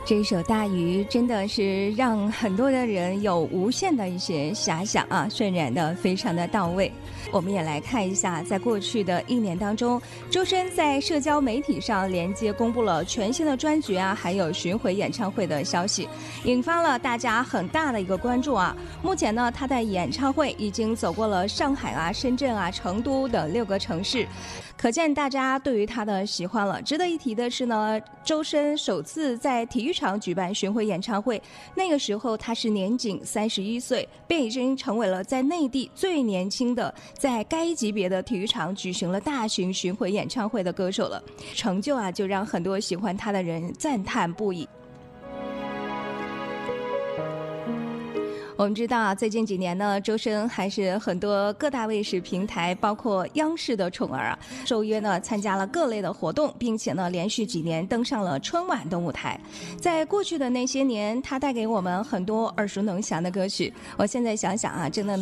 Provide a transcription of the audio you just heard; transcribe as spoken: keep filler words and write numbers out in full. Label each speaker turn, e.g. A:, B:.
A: 这一首《大鱼》真的是让很多的人有无限的一些遐想啊，渲染的非常的到位。我们也来看一下，在过去的一年当中，周深在社交媒体上连接公布了全新的专辑啊，还有巡回演唱会的消息，引发了大家很大的一个关注啊。目前呢，他的演唱会已经走过了上海啊、深圳啊、成都等六个城市，可见大家对于他的喜欢了。值得一提的是呢，周深首次在体育场举办巡回演唱会，那个时候他是年仅三十一岁，便已经成为了在内地最年轻的在该级别的体育场举行了大型巡回演唱会的歌手了。成就啊，就让很多喜欢他的人赞叹不已。我们知道啊，最近几年呢，周深还是很多各大卫视平台，包括央视的宠儿啊，受约呢参加了各类的活动，并且呢连续几年登上了春晚的舞台。在过去的那些年，他带给我们很多耳熟能详的歌曲。我现在想想啊，真的呢。